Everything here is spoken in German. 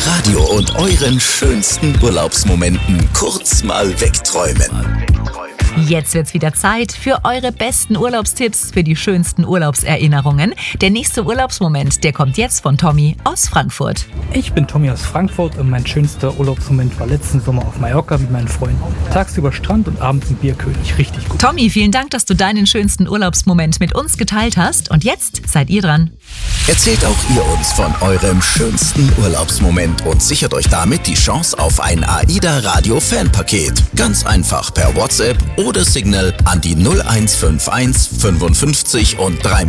Radio und euren schönsten Urlaubsmomenten kurz mal wegträumen. Jetzt wird's wieder Zeit für eure besten Urlaubstipps, für die schönsten Urlaubserinnerungen. Der nächste Urlaubsmoment, der kommt jetzt von Tommy aus Frankfurt. Ich bin Tommy aus Frankfurt und mein schönster Urlaubsmoment war letzten Sommer auf Mallorca mit meinen Freunden. Tagsüber Strand und abends ein Bierkönig. Richtig gut. Tommy, vielen Dank, dass du deinen schönsten Urlaubsmoment mit uns geteilt hast. Und jetzt seid ihr dran. Erzählt auch ihr uns von eurem schönsten Urlaubsmoment und sichert euch damit die Chance auf ein AIDA Radio Fanpaket. Ganz einfach per WhatsApp oder Signal an die 0151 55 und 3